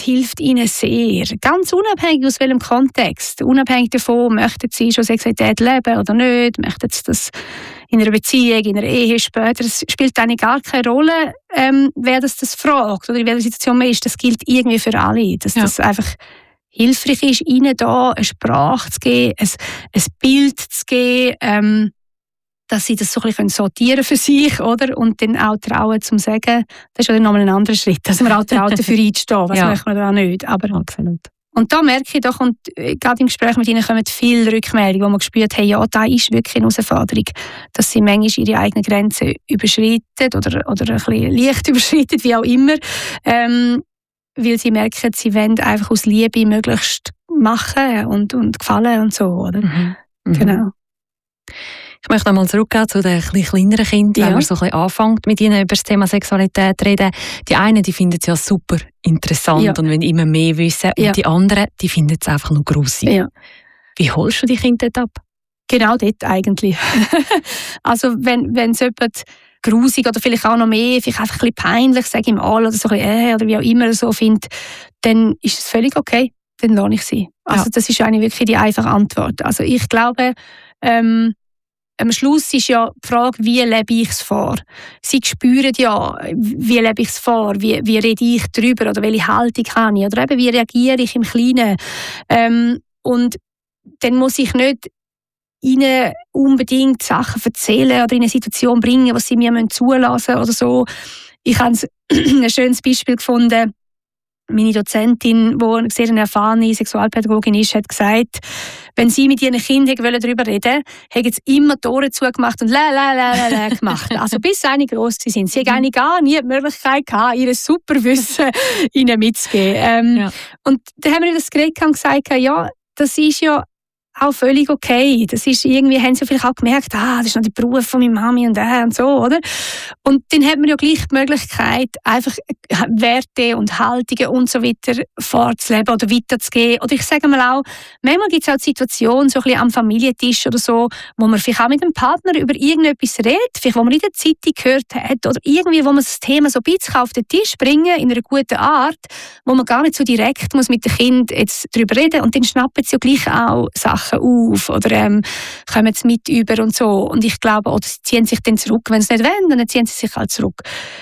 hilft ihnen sehr. Ganz unabhängig aus welchem Kontext. Unabhängig davon, möchten sie schon Sexualität leben oder nicht, möchten sie das in einer Beziehung, in einer Ehe später. Es spielt eigentlich gar keine Rolle, wer das fragt oder in welcher Situation man ist. Das gilt irgendwie für alle. Dass das einfach hilfreich ist, ihnen da eine Sprache zu geben, ein Bild zu geben, dass sie das so ein bisschen sortieren für sich, oder? Und dann auch trauen, zu sagen, das ist ja nochmal ein anderer Schritt, dass man auch traut, dafür einzustehen. Was möchte man da nicht? Aber absolut. Und da merke ich doch, und gerade im Gespräch mit ihnen kommen viele Rückmeldungen, wo man gespürt haben, ja, da ist wirklich eine Herausforderung, dass sie manchmal ihre eigenen Grenzen überschreiten oder ein bisschen leicht überschreiten, wie auch immer, weil sie merken, sie wollen einfach aus Liebe möglichst machen und gefallen und so, oder? Genau. Ich möchte einmal zurückgehen zu den kleineren Kindern, wenn man so ein bisschen anfängt, mit ihnen über das Thema Sexualität zu reden. Die einen, die finden es ja super interessant und wollen immer mehr wissen. Und die anderen, die finden es einfach nur grusig. Ja. Wie holst du die Kinder dort ab? Genau dort eigentlich. Also wenn es jemand grusig oder vielleicht auch noch mehr, vielleicht einfach ein bisschen peinlich, sage ich mal, oder so ein bisschen, oder wie auch immer so findet, dann ist es völlig okay. Dann lasse ich sie. Also das ist eigentlich wirklich die einfache Antwort. Also ich glaube, am Schluss ist ja die Frage, wie lebe ich es vor? Sie spüren ja, wie lebe ich es vor? Wie rede ich darüber? Oder welche Haltung habe ich? Oder eben, wie reagiere ich im Kleinen? Und dann muss ich nicht ihnen unbedingt Sachen erzählen oder in eine Situation bringen, was sie mir zulassen müssen oder so. Ich habe ein schönes Beispiel gefunden. Meine Dozentin, die eine sehr erfahrene Sexualpädagogin ist, hat gesagt, wenn sie mit ihren Kindern darüber reden, haben sie immer die Ohren zugemacht und la gemacht. Also bis sie eigentlich gross sind. Sie haben eigentlich gar nie die Möglichkeit gehabt, ihr super Wissen ihnen mitzugeben. Und dann haben wir das geredet und gesagt, ja, das ist ja auch völlig okay. Das ist irgendwie, haben sie vielleicht auch gemerkt, das ist noch der Beruf von meiner Mami und so, oder? Und dann hat man ja gleich die Möglichkeit, einfach Werte und Haltungen und so weiter vorzuleben oder weiterzugeben. Oder ich sage mal auch, manchmal gibt es auch Situationen, so ein bisschen am Familientisch oder so, wo man vielleicht auch mit dem Partner über irgendetwas redet, vielleicht wo man in der Zeitung gehört hat oder irgendwie, wo man das Thema so ein bisschen auf den Tisch bringen in einer guten Art, wo man gar nicht so direkt muss mit dem Kind jetzt darüber reden und dann schnappen sie ja gleich auch Sachen auf oder kommen sie mit über und so. Und ich glaube, oder sie ziehen sich dann zurück. Wenn sie es nicht wollen, dann ziehen sie sich halt zurück.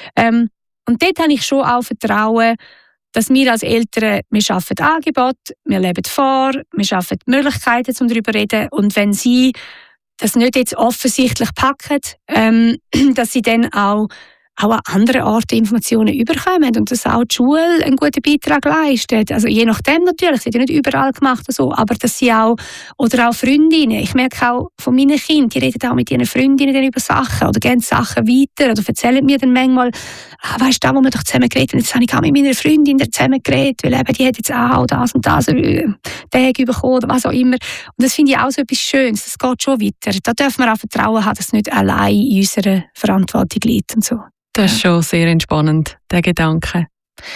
Und dort habe ich schon auch Vertrauen, dass wir als Eltern, wir schaffen Angebote, wir leben vor, wir schaffen Möglichkeiten, um darüber zu reden. Und wenn sie das nicht jetzt offensichtlich packen, dass sie dann auch an anderen Orten Informationen überkommen und dass auch die Schule einen guten Beitrag leistet. Also je nachdem natürlich, sie wird ja nicht überall gemacht, so, aber dass sie auch, oder auch Freundinnen, ich merke auch von meinen Kindern, die reden auch mit ihren Freundinnen über Sachen oder geben Sachen weiter oder erzählen mir dann manchmal, weißt du, da wo wir doch zusammen geredet haben, jetzt habe ich auch mit meiner Freundin zusammen geredet, weil eben, die hat jetzt auch das und das Tage bekommen oder was auch immer. Und das finde ich auch so etwas Schönes, das geht schon weiter. Da dürfen wir auch Vertrauen haben, dass es nicht allein in unserer Verantwortung liegt und so. Das ist schon sehr entspannend, der Gedanke.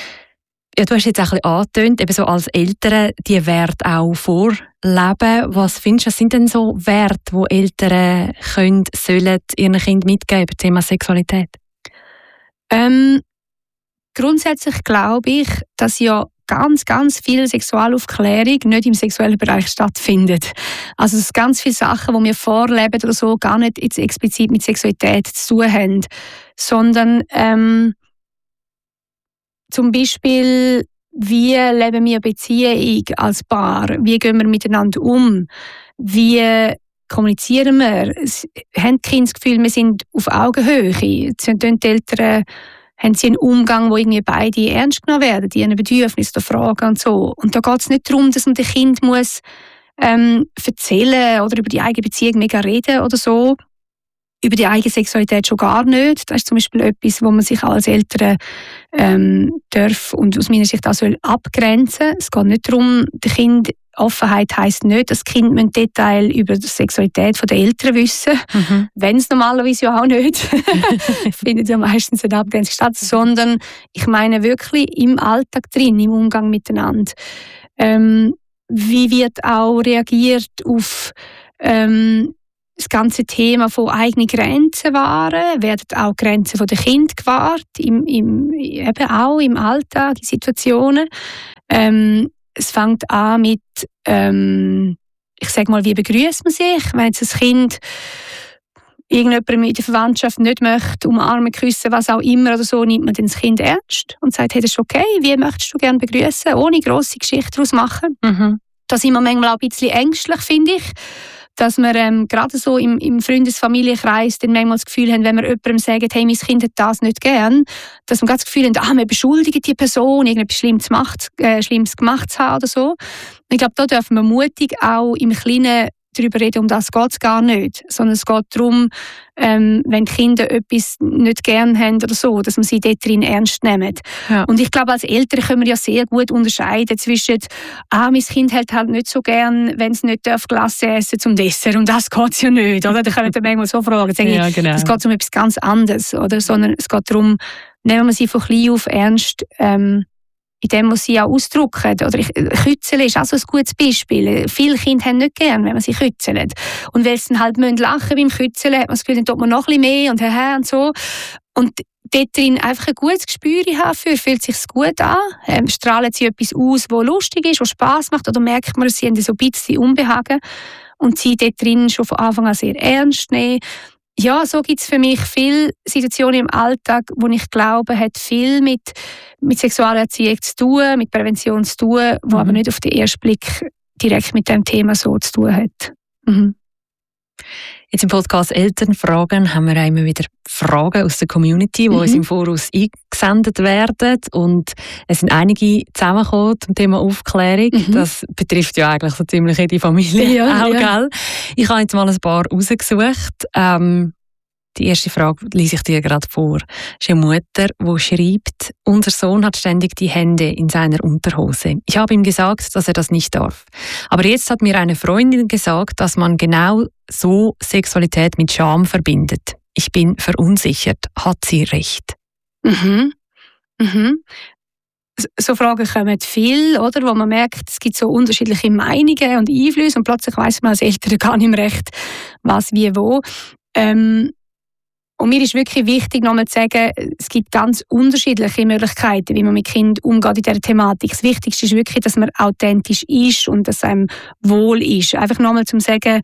Ja, du hast jetzt auch ein bisschen angetönt, eben so als Eltern die Werte auch vorleben. Was findest du, was sind denn so Werte, die Eltern sollen ihren Kindern mitgeben über das Thema Sexualität? Grundsätzlich glaube ich, dass ja ganz viel Sexualaufklärung nicht im sexuellen Bereich stattfindet. Also dass ganz viele Sachen, die wir vorleben oder so, gar nicht jetzt explizit mit Sexualität zu tun haben, sondern zum Beispiel, wie leben wir Beziehung als Paar? Wie gehen wir miteinander um? Wie kommunizieren wir? Haben die Kinder das Gefühl, wir sind auf Augenhöhe? Sind die Eltern, haben sie einen Umgang, wo irgendwie beide ernst genommen werden, die ihren Bedürfnissen oder Fragen und so. Und da geht es nicht darum, dass man dem Kind muss erzählen oder über die eigene Beziehung mega reden oder so. Über die eigene Sexualität schon gar nicht. Das ist zum Beispiel etwas, wo man sich als Eltern darf und aus meiner Sicht auch soll abgrenzen. Es geht nicht darum, der Kind Offenheit heisst nicht, dass Kinder ein Detail über die Sexualität der Eltern wissen, wenn es normalerweise ja auch nicht. Findet ja meistens eine Abgrenzung statt, sondern ich meine wirklich im Alltag drin, im Umgang miteinander. Wie wird auch reagiert auf das ganze Thema von eigenen Grenzen wahren, werden auch Grenzen der Kinder gewahrt, eben auch im Alltag, in Situationen. Es fängt an mit, ich sage mal, wie begrüßt man sich, wenn jetzt ein Kind irgendjemand in der Verwandtschaft nicht möchte, umarmen, küssen, was auch immer oder so, nimmt man dann das Kind ernst und sagt, hey, das ist okay, wie möchtest du gerne begrüßen, ohne grosse Geschichte daraus machen. Mhm. Da sind wir manchmal auch ein bisschen ängstlich, finde ich, dass wir gerade so im Freundesfamilienkreis dann manchmal das Gefühl haben, wenn wir jemandem sagen, hey, mein Kind hat das nicht gern, dass wir das Gefühl haben, wir beschuldigen die Person, irgendetwas Schlimmes gemacht zu haben oder so. Ich glaube, da dürfen wir mutig auch im Kleinen darüber reden, um das geht es gar nicht. Sondern es geht darum, wenn die Kinder etwas nicht gern haben oder so, dass man sie dort drin ernst nimmt. Ja. Und ich glaube, als Eltern können wir ja sehr gut unterscheiden zwischen mein Kind hält halt nicht so gern, wenn es nicht Glasse essen zum Dessert. Und das geht es ja nicht. Oder? Da können wir manchmal so fragen. Ja, genau. Es geht um etwas ganz anderes. Oder? Sondern es geht darum, nehmen wir sie von klein auf ernst, in dem, was sie auch ausdrücken. Oder Kützeln ist auch so ein gutes Beispiel. Viele Kinder haben nicht gern, wenn man sie kützelt. Und weil sie dann halt lachen beim Kützeln, hat man das Gefühl, dann tut man noch ein bisschen mehr und so. Und dort drin einfach ein gutes Gespür haben für, fühlt sich gut an, strahlen sie etwas aus, was lustig ist, was Spass macht, oder merkt man, sie haben so ein bisschen Unbehagen und sie dort drin schon von Anfang an sehr ernst nehmen. Ja, so gibt es für mich viele Situationen im Alltag, wo ich glaube, hat viel mit Sexualerziehung zu tun, mit Prävention zu tun, wo aber nicht auf den ersten Blick direkt mit dem Thema so zu tun hat. Mhm. Jetzt im Podcast Elternfragen haben wir auch immer wieder Fragen aus der Community, die uns im Voraus eingesendet werden. Und es sind einige zusammengekommen zum Thema Aufklärung. Das betrifft ja eigentlich so ziemlich jede Familie. Auch, gell? Ich habe jetzt mal ein paar rausgesucht. Die erste Frage lese ich dir gerade vor. Es ist eine Mutter, die schreibt, unser Sohn hat ständig die Hände in seiner Unterhose. Ich habe ihm gesagt, dass er das nicht darf. Aber jetzt hat mir eine Freundin gesagt, dass man genau so Sexualität mit Scham verbindet. Ich bin verunsichert. Hat sie recht? So Fragen kommen viel, oder? Wo man merkt, es gibt so unterschiedliche Meinungen und Einflüsse und plötzlich weiss man als Eltern gar nicht mehr recht, was, wie, wo. Und mir ist wirklich wichtig, nochmal zu sagen, es gibt ganz unterschiedliche Möglichkeiten, wie man mit Kindern umgeht in dieser Thematik. Das Wichtigste ist wirklich, dass man authentisch ist und dass einem wohl ist. Einfach nochmal zu sagen,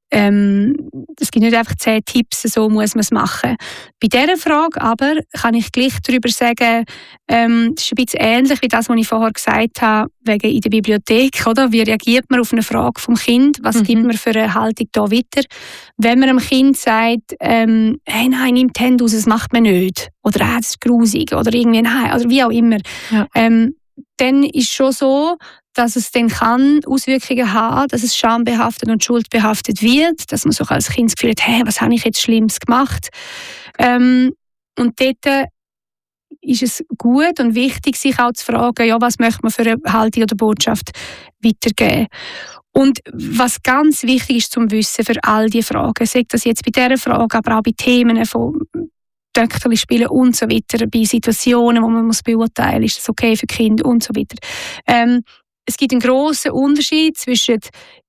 es gibt nicht einfach 10 Tipps, so muss man es machen. Bei dieser Frage aber kann ich gleich darüber sagen, das ist ein bisschen ähnlich wie das, was ich vorher gesagt habe, wegen in der Bibliothek. Oder? Wie reagiert man auf eine Frage vom Kind? Was gibt man für eine Haltung da weiter? Wenn man einem Kind sagt, hey, nein, nimm die Hände raus, das macht man nicht. Oder das ist grusig. Oder irgendwie nein. Oder wie auch immer. Ja. Dann ist es schon so, dass es dann kann Auswirkungen haben, dass es schambehaftet und schuldbehaftet wird, dass man so als Kind das Gefühl hat, hey, was habe ich jetzt Schlimmes gemacht? Und dort ist es gut und wichtig, sich auch zu fragen, ja, was möchte man für eine Haltung oder Botschaft weitergeben. Und was ganz wichtig ist zum Wissen für all diese Fragen, sagt das jetzt bei dieser Frage, aber auch bei Themen von Töchterli spielen und so weiter, bei Situationen, wo man muss beurteilen, ist das okay für Kinder und so weiter. Es gibt einen grossen Unterschied zwischen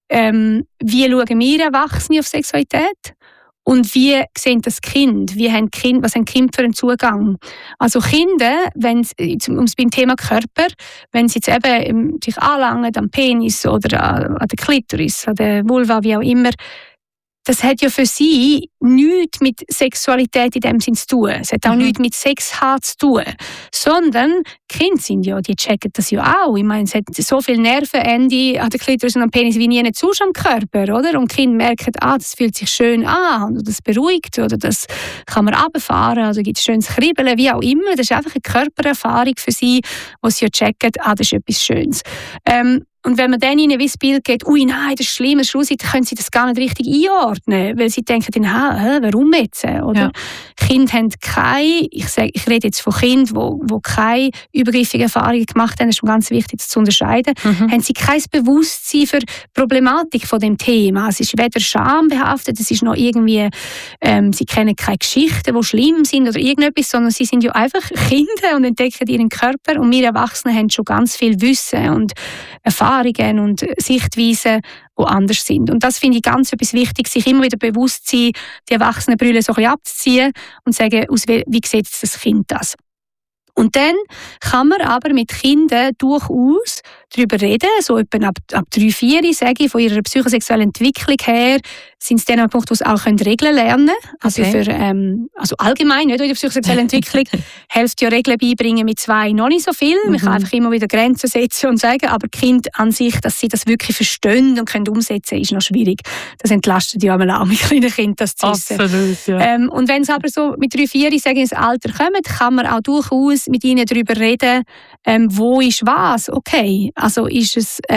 wie schauen wir Erwachsene auf Sexualität und wie sehen das Kind, was haben Kinder für einen Zugang. Also Kinder, beim Thema Körper, wenn sie jetzt eben sich anlangen am Penis oder an der Klitoris, an der Vulva, wie auch immer, das hat ja für sie nichts mit Sexualität in dem Sinn zu tun. Es hat auch nichts mit Sex haben zu tun. Sondern Kinder die checken das ja auch. Ich meine, es hat so viele Nervenende an der Klitoris und am Penis wie nie sonst am Körper, oder? Und Kinder merken, das fühlt sich schön an, oder das beruhigt, oder das kann man runterfahren, oder gibt es schönes Kribbeln, wie auch immer. Das ist einfach eine Körpererfahrung für sie, wo sie ja checken, das ist etwas Schönes. Und wenn man dann ihnen das Bild gibt, ui nein, das ist schlimm, das ist schlussig, dann können sie das gar nicht richtig einordnen, weil sie denken, warum jetzt? Oder? Ja. Kinder haben ich rede jetzt von Kindern, die keine übergriffigen Erfahrungen gemacht haben, das ist schon ganz wichtig, das zu unterscheiden, haben sie kein Bewusstsein für die Problematik von dem Thema. Es ist weder schambehaftet, es ist noch irgendwie, sie kennen keine Geschichten, die schlimm sind oder irgendetwas, sondern sie sind ja einfach Kinder und entdecken ihren Körper und wir Erwachsene haben schon ganz viel Wissen und Erfahrung Erfahrungen und Sichtweisen, die anders sind. Und das finde ich ganz etwas wichtig, sich immer wieder bewusst zu sein, die Erwachsenenbrille so ein bisschen abzuziehen und zu sagen, wie sieht das Kind das? Und dann kann man aber mit Kindern durchaus darüber reden, so etwa ab 3, 4, sage ich, von ihrer psychosexuellen Entwicklung her, sind es dann ein Punkt, wo sie auch Regeln lernen können. Also, also allgemein, nicht in der psychosexuellen Entwicklung, hilft ja Regeln beibringen mit 2 noch nicht so viel. Man kann einfach immer wieder Grenzen setzen und sagen, aber Kind an sich, dass sie das wirklich verstehen und können umsetzen, ist noch schwierig. Das entlastet ja auch mit kleinen Kindern, das zu wissen. Absolut, ja. Und wenn es aber so mit 3, 4, sage ich, ins Alter kommt, kann man auch durchaus mit ihnen darüber reden, wo ist was, okay. Also ist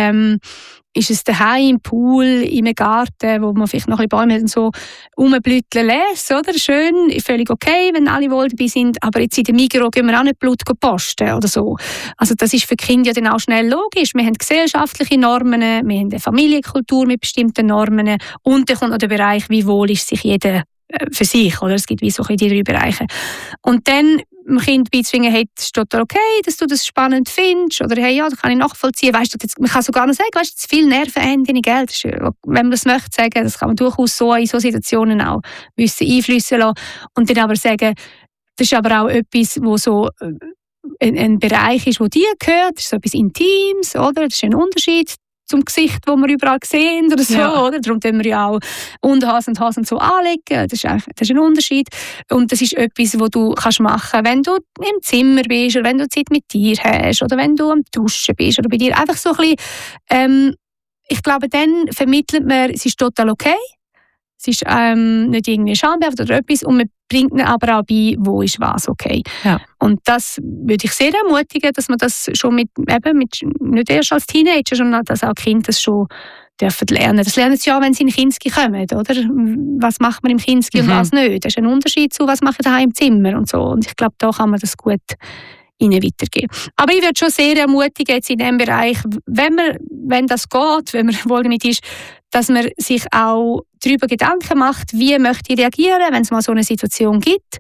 es daheim im Pool, im Garten, wo man vielleicht noch ein bisschen Bäume so rumblüteln lässt, oder? Schön, völlig okay, wenn alle wohl dabei sind, aber jetzt in der Migros gehen wir auch nicht Blut posten oder so. Also das ist für Kinder ja dann auch schnell logisch. Wir haben gesellschaftliche Normen, wir haben eine Familienkultur mit bestimmten Normen und dann kommt noch der Bereich, wie wohl ist sich jeder für sich, oder? Es gibt wie so die 3 Bereiche. Und dann dem Kind beizubringen, hey, das ist total okay, dass du das spannend findest, oder hey, ja, das kann ich nachvollziehen. Weißt du, man kann sogar noch sagen, weißt du, zu viel Nervenenden, gell? Das ist, wenn man das möchte sagen, das kann man durchaus so in so Situationen auch einfließen lassen. Und dann aber sagen, das ist aber auch etwas, wo so ein Bereich ist, wo dir gehört, das ist so etwas Intimes, oder? Das ist ein Unterschied zum Gesicht, das wir überall sehen oder so, oder? Darum tun wir ja auch Unterhose und Hosen so anlegen. Das ist ein Unterschied. Und das ist etwas, was du kannst machen, wenn du im Zimmer bist oder wenn du Zeit mit dir hast oder wenn du am Duschen bist oder bei dir. Einfach so ein bisschen, ich glaube, dann vermittelt man, es ist total okay. Es ist nicht irgendwie schambehaftet oder etwas und man bringt ihnen aber auch bei, wo ist was okay. Ja. Und das würde ich sehr ermutigen, dass man das schon mit nicht erst als Teenager, sondern dass auch Kinder das schon dürfen lernen. Das lernen sie ja, wenn sie in den Kinski kommen, oder? Was macht man im Kinski und was nicht? Das ist ein Unterschied zu, was mache ich daheim im Zimmer und so. Und ich glaube, da kann man das gut ihnen weitergeben. Aber ich würde schon sehr ermutigen, jetzt in diesem Bereich, wenn das geht, wenn man wohl damit ist, dass man sich auch darüber Gedanken macht, wie möchte ich reagieren, wenn es mal so eine Situation gibt.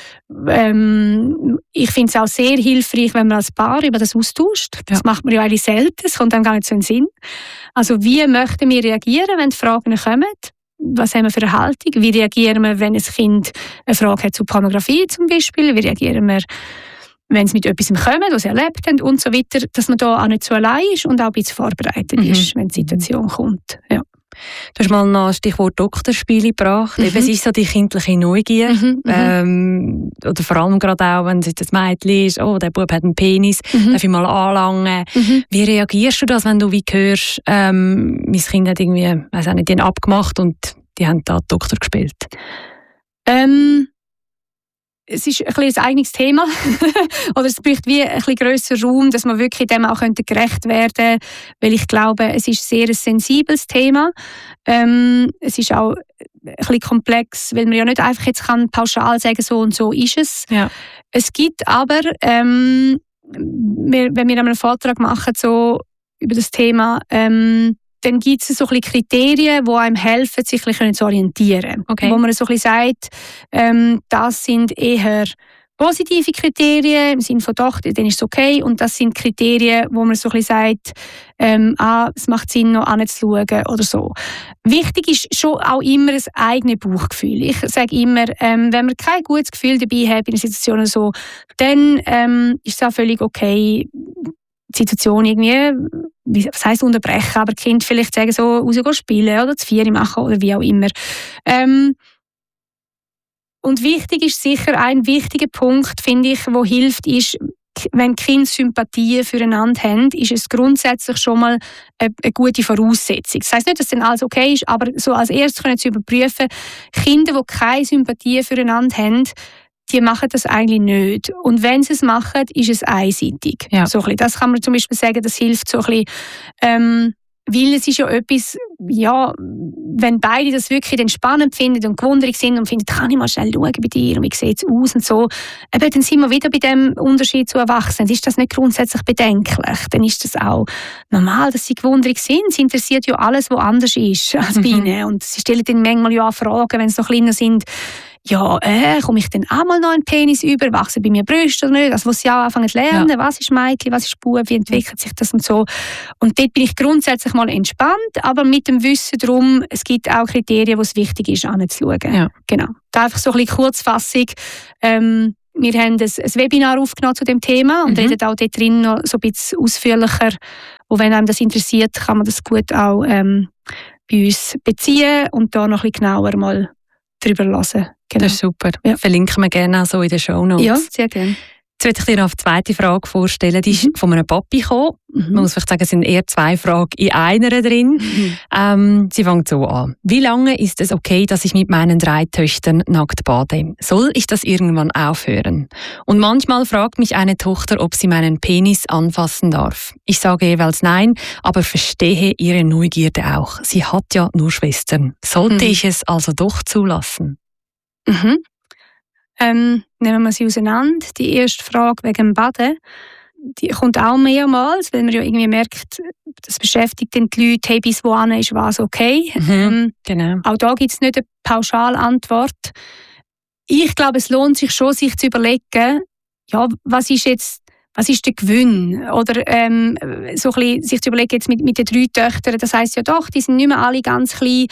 Ich finde es auch sehr hilfreich, wenn man als Paar über das austauscht. Das macht man ja eigentlich selten, das kommt einem gar nicht so in den Sinn. Also wie möchten wir reagieren, wenn die Fragen kommen? Was haben wir für eine Haltung? Wie reagieren wir, wenn ein Kind eine Frage hat zu Pornografie zum Beispiel? Wie reagieren wir, wenn es mit etwas kommt, was sie erlebt haben und so weiter, dass man da auch nicht so allein ist und auch ein bisschen vorbereitet ist, wenn die Situation kommt. Ja. Du hast mal noch ein Stichwort Doktorspiele gebracht. Eben, es ist so die kindliche Neugier. Oder vor allem gerade auch, wenn es jetzt ein Mädchen ist, oh, der Bub hat einen Penis, darf ich mal anlangen. Wie reagierst du das, wenn du wie hörst, mein Kind hat irgendwie, weiss auch nicht, den abgemacht und die haben da Doktor gespielt? Es ist ein bisschen ein eigenes Thema. Oder es braucht wie ein bisschen grösser Raum, dass man wirklich dem auch gerecht werden könnte. Weil ich glaube, es ist sehr ein sensibles Thema. Es ist auch ein bisschen komplex, weil man ja nicht einfach jetzt pauschal sagen, so und so ist es. Ja. Es gibt aber, wenn wir einen Vortrag machen so über das Thema, dann gibt es so ein bisschen Kriterien, die einem helfen, sich ein bisschen zu orientieren. Okay. Wo man so ein bisschen sagt, das sind eher positive Kriterien, im Sinne von doch, dann ist es okay. Und das sind Kriterien, wo man so ein bisschen sagt, es macht Sinn, noch anzuschauen oder so. Wichtig ist schon auch immer das eigene Bauchgefühl. Ich sage immer, wenn man kein gutes Gefühl dabei hat in einer Situation oder so, dann ist es auch völlig okay, die Situation irgendwie, was heisst unterbrechen, aber die Kinder vielleicht sagen so, rausgehen spielen oder zu 4 machen oder wie auch immer. Und wichtig ist sicher, ein wichtiger Punkt, finde ich, der hilft, ist, wenn Kinder Sympathien füreinander haben, ist es grundsätzlich schon mal eine gute Voraussetzung. Das heisst nicht, dass dann alles okay ist, aber so als erstes können sie überprüfen, Kinder, die keine Sympathien füreinander haben, die machen das eigentlich nicht. Und wenn sie es machen, ist es einseitig. Ja. So ein bisschen. Das kann man zum Beispiel sagen, das hilft so ein bisschen, weil es ist ja etwas, ja, wenn beide das wirklich dann spannend finden und gewundert sind und finden, kann ich mal schnell schauen bei dir und wie sieht es aus und so, aber dann sind wir wieder bei dem Unterschied zu Erwachsenen. Ist das nicht grundsätzlich bedenklich? Dann ist das auch normal, dass sie gewundert sind. Sie interessiert ja alles, was anders ist als bei ihnen. Und sie stellen dann manchmal ja auch Fragen, wenn sie noch kleiner sind. komme ich dann auch mal noch einen Penis über, wachsen bei mir Brüste oder nicht? Also wo sie auch anfangen zu lernen, was ist Mädchen, was ist Bub, wie entwickelt sich das und so. Und dort bin ich grundsätzlich mal entspannt, aber mit dem Wissen darum, es gibt auch Kriterien, wo es wichtig ist, anzuschauen. Ja. Genau. Da einfach so ein bisschen Kurzfassung. Wir haben ein Webinar aufgenommen zu dem Thema und reden auch dort drin noch so ein bisschen ausführlicher. Und wenn einem das interessiert, kann man das gut auch bei uns beziehen und da noch ein bisschen genauer mal drüber hören. Genau. Das ist super. Ja. Verlinken wir gerne auch so in den Shownotes. Ja, sehr gerne. Jetzt möchte ich dir noch eine zweite Frage vorstellen. Die ist von einem Papi gekommen. Man muss vielleicht sagen, es sind eher 2 Fragen in einer drin. Sie fängt so an. Wie lange ist es okay, dass ich mit meinen 3 Töchtern nackt bade? Soll ich das irgendwann aufhören? Und manchmal fragt mich eine Tochter, ob sie meinen Penis anfassen darf. Ich sage jeweils nein, aber verstehe ihre Neugierde auch. Sie hat ja nur Schwestern. Sollte ich es also doch zulassen? Nehmen wir sie auseinander. Die erste Frage wegen dem Baden, die kommt auch mehrmals, weil man ja irgendwie merkt, das beschäftigt die Leute, hey, bis wohin ist was okay. Genau. Auch da gibt es nicht eine Pauschalantwort. Ich glaube, es lohnt sich schon, sich zu überlegen, ja, was ist der Gewinn? Oder so ein bisschen sich zu überlegen, jetzt mit den 3 Töchtern, das heisst ja doch, die sind nicht mehr alle ganz klein,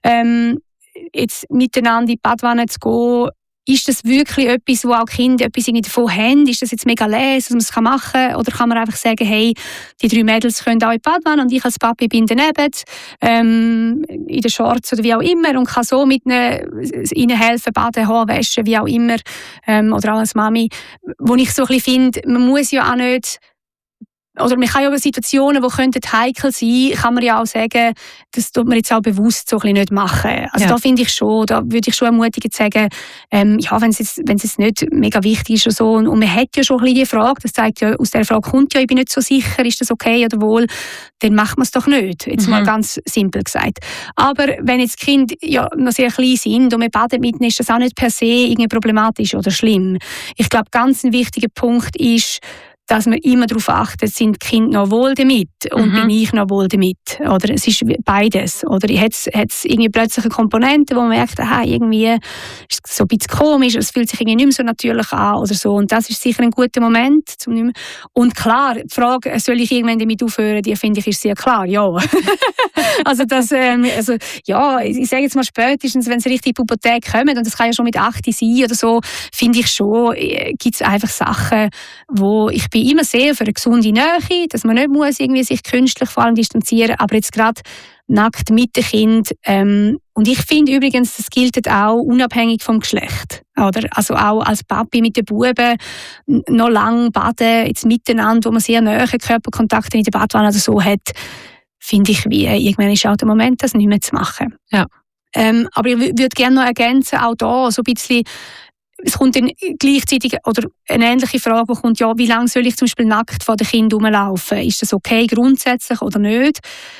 jetzt miteinander in die Badwanne zu gehen. Ist das wirklich etwas, wo auch Kinder etwas davon haben? Ist das jetzt mega les, dass man es machen kann? Oder kann man einfach sagen, hey, die 3 Mädels können auch in die Badwanne und ich als Papi bin daneben, in den Shorts oder wie auch immer und kann so mit ihnen helfen, baden, Haare waschen, wie auch immer. Oder auch als Mami. Wo ich so ein bisschen finde, man muss ja auch nicht... Oder man kann ja über Situationen, die heikel sein könnten, kann man ja auch sagen, das tut man jetzt auch bewusst so ein bisschen nicht machen. Also da finde ich schon, da würde ich schon ermutigen zu sagen, wenn es jetzt nicht mega wichtig ist oder so, und man hat ja schon ein bisschen die Frage, das zeigt ja, aus dieser Frage kommt ja, ich bin nicht so sicher, ist das okay oder wohl, dann macht man es doch nicht. Jetzt mal ganz simpel gesagt. Aber wenn jetzt die Kinder ja noch sehr klein sind und man badet mit ihnen, ist das auch nicht per se irgendwie problematisch oder schlimm. Ich glaube, ganz ein wichtiger Punkt ist, dass man immer darauf achtet, sind die Kinder noch wohl damit und bin ich noch wohl damit? Oder es ist beides. Oder hat es irgendwie plötzlich eine Komponente, wo man merkt, irgendwie ist es so ein bisschen komisch, es fühlt sich irgendwie nicht mehr so natürlich an oder so. Und das ist sicher ein guter Moment. Und klar, die Frage, soll ich irgendwann damit aufhören, die finde ich ist sehr klar, ja. Also ich sage jetzt mal spätestens, wenn sie richtig in die Pubertät kommen, und das kann ja schon mit 8 sein oder so, finde ich schon, gibt es einfach Sachen, wo ich bin immer sehr für eine gesunde Nähe, dass man nicht muss irgendwie sich künstlich vor allem distanzieren, aber jetzt gerade nackt mit dem Kind. Und ich finde übrigens, das gilt auch unabhängig vom Geschlecht. Oder? Also auch als Papi mit den Buben noch lang baden, jetzt miteinander, wo man sehr nahe Körperkontakte in der Badwanne oder so hat, finde ich, wie irgendwann ist auch der Moment, das nicht mehr zu machen. Ja. Aber ich würde gerne noch ergänzen, auch da so ein bisschen, es kommt dann gleichzeitig, oder eine ähnliche Frage, die kommt, ja, wie lange soll ich zum Beispiel nackt vor den Kindern rumlaufen? Ist das okay grundsätzlich oder nicht?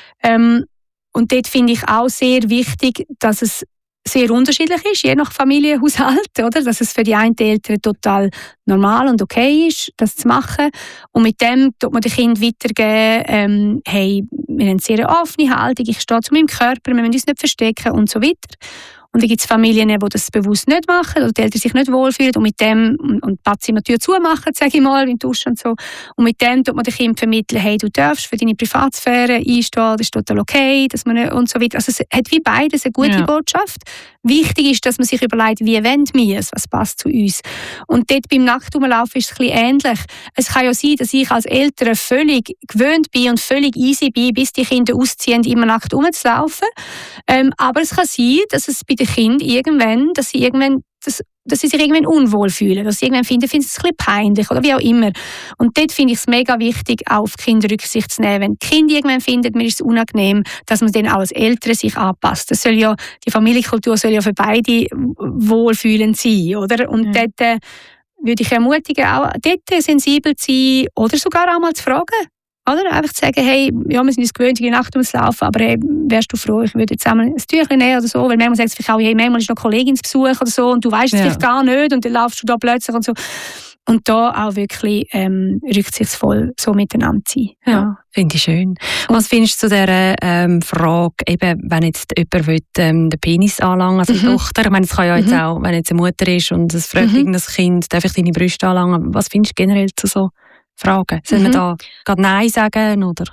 Und dort finde ich auch sehr wichtig, dass es sehr unterschiedlich ist, je nach Familienhaushalt, oder? Dass es für die einen Eltern total normal und okay ist, das zu machen. Und mit dem tut man den Kindern weitergeben, hey, wir haben eine sehr offene Haltung, ich stehe zu meinem Körper, wir müssen uns nicht verstecken und so weiter. Und dann gibt es Familien, die das bewusst nicht machen oder die Eltern sich nicht wohlfühlen und mit dem und die Badzimmer Tür zumachen, sage ich mal, in Duschen und so. Und mit dem tut man den Kindern vermitteln, hey, du darfst für deine Privatsphäre einstehen, das ist total okay, dass man nicht, und so weiter. Also es hat wie beides eine gute Botschaft. Wichtig ist, dass man sich überlegt, wie wollen wir es, was passt zu uns. Und dort beim Nacktumlaufen ist es ein bisschen ähnlich. Es kann ja sein, dass ich als Eltern völlig gewöhnt bin und völlig easy bin, bis die Kinder ausziehen, immer nackt rumzulaufen. Aber es kann sein, dass es bei den Kindern irgendwann, dass sie sich irgendwann unwohl fühlen, dass sie irgendwann finden es ein bisschen peinlich oder wie auch immer. Und dort finde ich es mega wichtig, auch auf die Kinder Rücksicht zu nehmen. Wenn die Kinder irgendwann finden, mir ist es unangenehm, dass man dann auch als Eltern sich anpasst. Das soll ja, die Familienkultur soll ja für beide wohlfühlend sein, oder? Und dort würde ich ermutigen, auch dort sensibel zu sein oder sogar auch mal zu fragen. Oder? Einfach zu sagen, hey, ja, wir sind uns gewöhnt, in der Nacht laufen, aber hey, wärst du froh, ich würde jetzt einmal ein Tüchlein nehmen oder so, weil manchmal sagt es vielleicht auch, hey, manchmal ist noch Kollegin zu Besuch oder so und du weißt es vielleicht gar nicht und dann laufst du da plötzlich und so. Und da auch wirklich rücksichtsvoll so miteinander sein. Ja, finde ich schön. Was findest du zu dieser Frage, eben, wenn jetzt jemand will, den Penis anlangen, also die Tochter, ich meine, es kann ja jetzt auch, wenn jetzt eine Mutter ist und es fragt irgendein Kind, darf ich deine Brüste anlangen? Was findest du generell zu so Fragen? Soll man da gerade Nein sagen? Oder?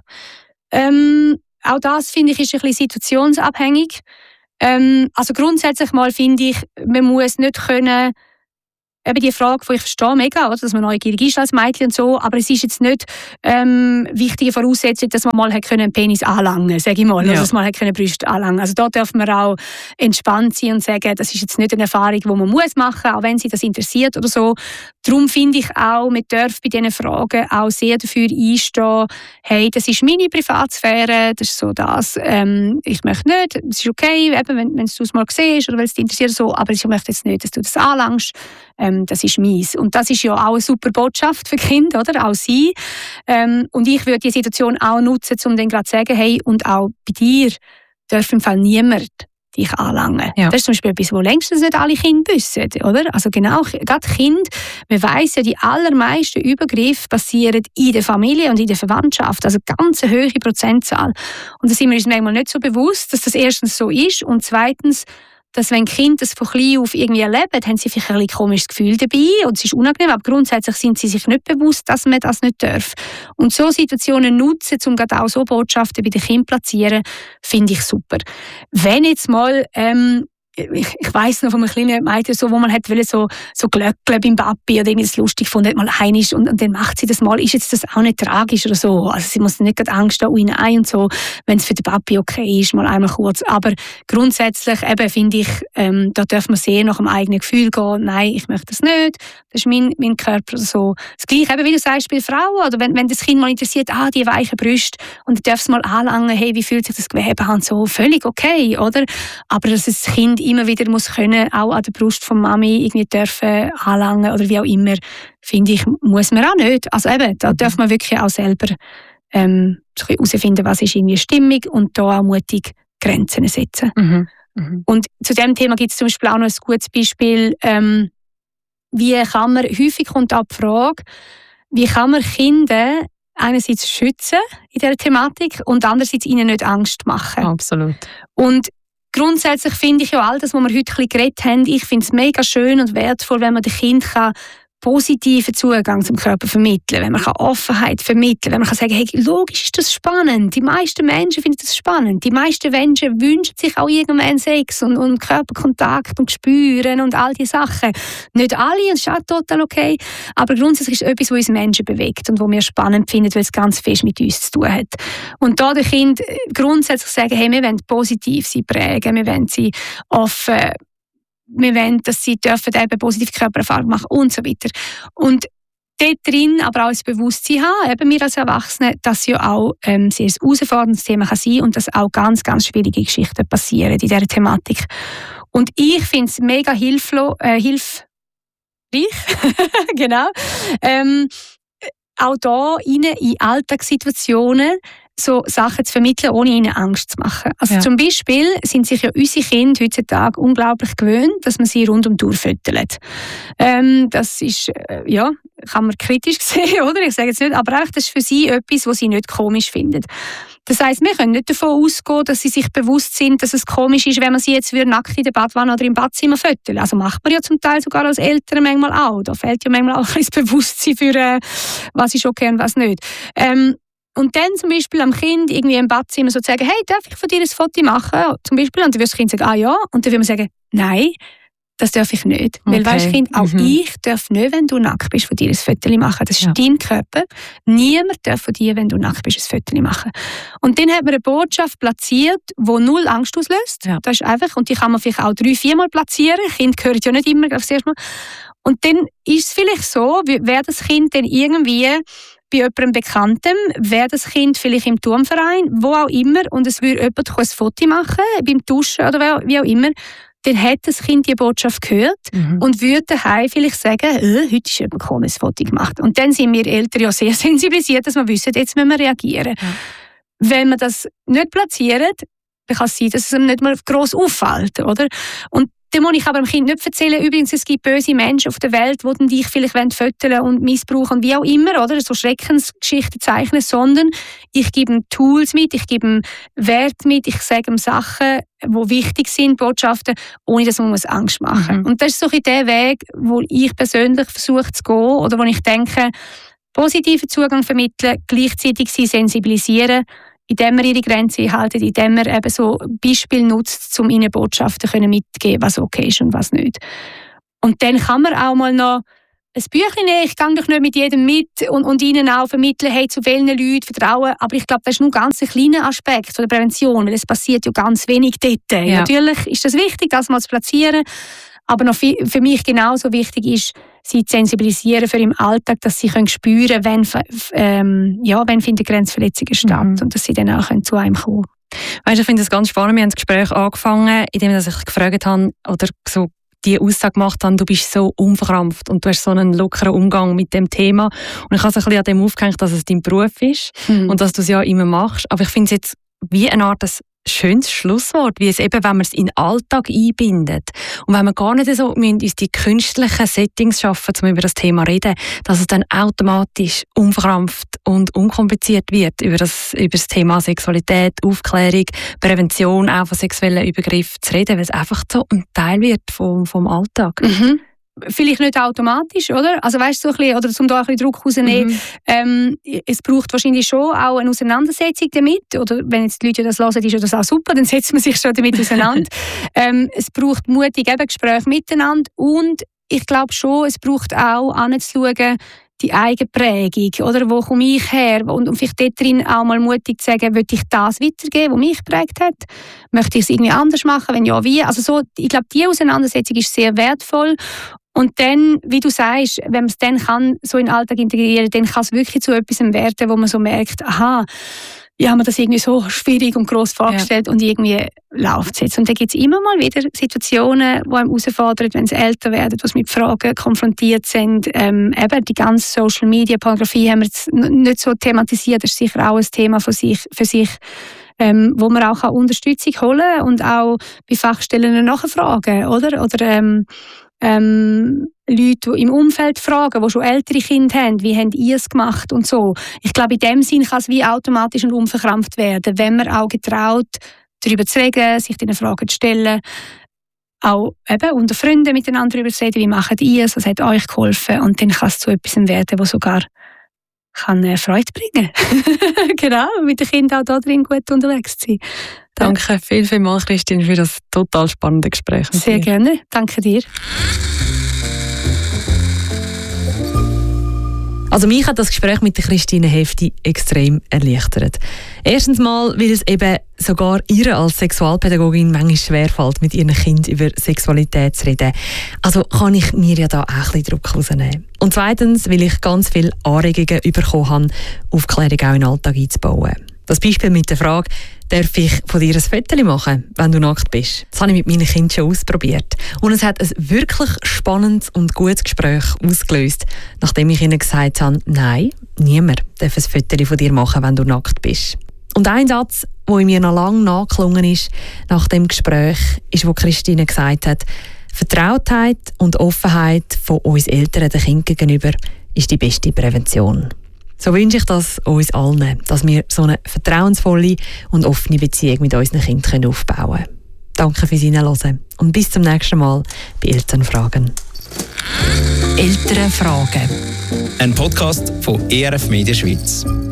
Auch das, finde ich, ist ein bisschen situationsabhängig. Also grundsätzlich mal finde ich, man muss nicht können, eben die Frage, die ich verstehe mega, oder, dass man neugierig ist als Mädchen und so, aber es ist jetzt nicht wichtige Voraussetzung, dass man mal einen Penis anlangen kann, sage ich mal, oder dass man Brüste anlangen. Also da darf man auch entspannt sein und sagen, das ist jetzt nicht eine Erfahrung, die man muss machen, auch wenn sie das interessiert oder so. Darum finde ich auch, man darf bei diesen Fragen auch sehr dafür einstehen, hey, das ist meine Privatsphäre, das ist so das, ich möchte nicht, es ist okay, eben, wenn du es mal siehst oder weil es dich interessiert, so, aber ich möchte jetzt nicht, dass du das anlangst, das ist meins. Und das ist ja auch eine super Botschaft für Kinder, oder? Auch sie. Und ich würde die Situation auch nutzen, um dann gerade zu sagen, hey, und auch bei dir darf im Fall niemand dich anlangen. Ja. Das ist zum Beispiel etwas, wo längstens nicht alle Kinder wissen, oder? Also genau, gerade Kinder, man weiss ja, die allermeisten Übergriffe passieren in der Familie und in der Verwandtschaft, also ganz eine hohe Prozentzahl. Und da sind wir uns manchmal nicht so bewusst, dass das erstens so ist und zweitens, dass wenn Kinder das von klein auf irgendwie erleben, haben sie vielleicht ein komisches Gefühl dabei und es ist unangenehm, aber grundsätzlich sind sie sich nicht bewusst, dass man das nicht darf. Und so Situationen nutzen, um gerade auch so Botschaften bei den Kindern zu platzieren, finde ich super. Wenn jetzt mal ich weiss noch von einem kleinen Mädchen, so, wo man hat so Glöckchen beim Papi oder irgendwie das lustig fand, mal heimisch und dann macht sie das mal, ist jetzt das auch nicht tragisch oder so. Also sie muss nicht gerade Angst haben, nein und so, wenn es für den Papi okay ist, mal einmal kurz. Aber grundsätzlich eben finde ich, da darf man sehr nach dem eigenen Gefühl gehen, nein, ich möchte das nicht, das ist mein Körper oder so. Das Gleiche eben, wie du sagst, bei Frauen, oder wenn das Kind mal interessiert, die weichen Brüste und dann darf es mal anlangen, hey, wie fühlt sich das Gewebe an, so völlig okay, oder? Aber dass das Kind immer wieder muss können, auch an der Brust von Mami irgendwie dürfen anlangen oder wie auch immer, finde ich, muss man auch nicht. Also eben, da darf man wirklich auch selber herausfinden, was ist irgendwie Stimmung und da auch mutig Grenzen setzen. Und zu diesem Thema gibt es zum Beispiel auch noch ein gutes Beispiel, wie kann man, häufig kommt auch die Frage, wie kann man Kinder einerseits schützen in dieser Thematik und andererseits ihnen nicht Angst machen. Absolut. Und grundsätzlich finde ich ja all das, was wir heute ein bisschen geredet haben, ich finde es mega schön und wertvoll, wenn man den Kindern positiven Zugang zum Körper vermitteln, wenn man Offenheit vermitteln, wenn man sagen, hey, logisch ist das spannend. Die meisten Menschen finden das spannend. Die meisten Menschen wünschen sich auch irgendwann Sex und Körperkontakt und Spüren und all diese Sachen. Nicht alle, das ist auch total okay, aber grundsätzlich ist es etwas, was uns Menschen bewegt und was wir spannend finden, weil es ganz fest mit uns zu tun hat. Und da den Kindern grundsätzlich sagen, hey, wir wollen positiv sie prägen, wir wollen sie offen, wir wollen, dass sie dürfen eben positive Körpererfahrung machen und so weiter. Und dort drin aber auch das Bewusstsein haben, eben wir als Erwachsene, dass ja auch sehr herausforderndes Thema kann sein und dass auch ganz, ganz schwierige Geschichten passieren in dieser Thematik. Und ich finde es mega hilfreich, genau, auch da in Alltagssituationen so Sachen zu vermitteln, ohne ihnen Angst zu machen. Also zum Beispiel sind sich ja unsere Kinder heutzutage unglaublich gewöhnt, dass man sie rundum durchfüttert. Das ist, kann man kritisch sehen, oder? Ich sage jetzt nicht, aber das ist für sie etwas, was sie nicht komisch finden. Das heisst, wir können nicht davon ausgehen, dass sie sich bewusst sind, dass es komisch ist, wenn man sie jetzt nackt in der Badwanne oder im Badzimmer füttern. Also macht man ja zum Teil sogar als Eltern manchmal auch. Da fehlt ja manchmal auch das Bewusstsein für, was ist okay und was nicht. Und dann zum Beispiel am Kind irgendwie im Badzimmer so zu sagen, hey, darf ich von dir ein Foto machen? Zum Beispiel. Und dann würde das Kind sagen, ja. Und dann würde man sagen, nein, das darf ich nicht. Okay. Weil, weisst Kind, auch ich darf nicht, wenn du nackt bist, von dir ein Foto machen. Das ist dein Körper. Niemand darf von dir, wenn du nackt bist, ein Foto machen. Und dann hat man eine Botschaft platziert, die null Angst auslöst. Ja. Das ist einfach, und die kann man vielleicht auch 3-4 Mal platzieren. Kind gehört ja nicht immer aufs erste Mal. Und dann ist es vielleicht so, wäre das Kind dann irgendwie bei jemandem Bekanntem, wäre das Kind vielleicht im Turnverein, wo auch immer, und es würde jemand ein Foto machen, beim Duschen oder wie auch immer, dann hat das Kind die Botschaft gehört und würde daheim vielleicht sagen, heute ist jemand ein komisches Foto gemacht. Und dann sind wir Eltern ja sehr sensibilisiert, dass wir wissen, jetzt müssen wir reagieren. Ja. Wenn man das nicht platziert, dann kann es sein, dass es ihm nicht mal gross auffällt, oder? Und Dann muss ich aber dem Kind nicht erzählen, übrigens, es gibt böse Menschen auf der Welt, die dich vielleicht föteln und missbrauchen und wie auch immer, oder? So Schreckensgeschichten zeichnen, sondern ich gebe ihm Tools mit, ich gebe ihm Werte mit, ich sage ihm Sachen, die wichtig sind, Botschaften, ohne dass man Angst machen muss. Und das ist so ein bisschen der Weg, wo ich persönlich versuche zu gehen, oder wo ich denke, positiven Zugang vermitteln, gleichzeitig sie sensibilisieren, indem man ihre Grenzen einhalten, indem man eben so Beispiele nutzt, um ihnen Botschaften mitzugeben, was okay ist und was nicht. Und dann kann man auch mal noch ein Büchlein nehmen, ich gehe doch nicht mit jedem mit und ihnen auch vermitteln, hey, zu welchen Leuten vertrauen, aber ich glaube, das ist nur ein ganz kleiner Aspekt von der Prävention, weil es passiert ja ganz wenig dort. Ja. Natürlich ist es wichtig, das mal zu platzieren, aber noch für mich genauso wichtig ist, sie zu sensibilisieren für im Alltag, dass sie spüren können, wenn finden Grenzverletzungen statt und dass sie dann auch zu einem kommen können. Weißt, ich finde es ganz spannend, wir haben das Gespräch angefangen, indem ich gefragt habe, oder so die Aussage gemacht habe, du bist so unverkrampft und du hast so einen lockeren Umgang mit dem Thema. Und ich habe es ein bisschen an dem aufgehängt, dass es dein Beruf ist und dass du es ja immer machst. Aber ich finde es jetzt wie eine Art schönes Schlusswort, wie es eben, wenn man es in den Alltag einbindet und wenn man gar nicht so uns die künstlichen Settings schaffen, um über das Thema zu reden, dass es dann automatisch unverkrampft und unkompliziert wird, über das Thema Sexualität, Aufklärung, Prävention auch von sexuellen Übergriffen zu reden, weil es einfach so ein Teil wird vom Alltag. Vielleicht nicht automatisch, oder? Also weißt du, so ein bisschen, oder um da ein bisschen Druck rauszunehmen, es braucht wahrscheinlich schon auch eine Auseinandersetzung damit, oder wenn jetzt die Leute das hören, ist das auch super, dann setzt man sich schon damit auseinander. Es braucht mutig Gespräche miteinander und ich glaube schon, es braucht auch anzuschauen, die eigene Prägung, oder? Wo komme ich her? Und vielleicht dort drin auch mal mutig zu sagen, will ich das weitergeben, was mich geprägt hat? Möchte ich es irgendwie anders machen? Wenn ja, wie? Also so, ich glaube, die Auseinandersetzung ist sehr wertvoll. Und dann, wie du sagst, wenn man es dann kann, so in den Alltag integrieren, dann kann es wirklich zu etwas werden, wo man so merkt, aha, ich habe mir das irgendwie so schwierig und gross vorgestellt und irgendwie läuft es jetzt. Und dann gibt es immer mal wieder Situationen, die einem herausfordern, wenn sie älter werden, die mit Fragen konfrontiert sind. Eben die ganze Social-Media-Pornografie haben wir jetzt nicht so thematisiert, das ist sicher auch ein Thema für sich. Wo man auch Unterstützung holen kann und auch bei Fachstellen nachfragen, oder? Oder Leute, die im Umfeld fragen, die schon ältere Kinder haben, wie habt ihr es gemacht und so. Ich glaube, in dem Sinn kann es wie automatisch und unverkrampft werden, wenn man auch getraut, darüber zu reden, sich diese Fragen zu stellen, auch eben unter Freunden miteinander darüber zu reden, wie macht ihr es, was hat euch geholfen, und dann kann es zu etwas werden, das sogar kann Freude bringen. Genau, mit den Kindern auch da drin gut unterwegs zu sein. Danke vielmals, Christine, für das total spannende Gespräch. Sehr gerne, danke dir. Also mich hat das Gespräch mit der Christine Hefti extrem erleichtert. Erstens mal, weil es eben sogar ihr als Sexualpädagogin manchmal schwerfällt, mit ihren Kindern über Sexualität zu reden. Also kann ich mir ja da auch ein bisschen Druck rausnehmen. Und zweitens, weil ich ganz viele Anregungen bekommen habe, Aufklärung auch in den Alltag einzubauen. Das Beispiel mit der Frage, darf ich von dir ein Foto machen, wenn du nackt bist? Das habe ich mit meinen Kindern schon ausprobiert. Und es hat ein wirklich spannendes und gutes Gespräch ausgelöst, nachdem ich ihnen gesagt habe, nein, niemand darf ein Foto von dir machen, wenn du nackt bist. Und ein Satz, der mir noch lange nachgeklungen ist nach dem Gespräch, ist, wo Christine gesagt hat, Vertrautheit und Offenheit von uns Eltern den Kindern gegenüber ist die beste Prävention. So wünsche ich das uns allen, dass wir so eine vertrauensvolle und offene Beziehung mit unseren Kindern aufbauen können. Danke fürs Hinhören und bis zum nächsten Mal bei Elternfragen. Elternfragen. Ein Podcast von ERF Media Schweiz.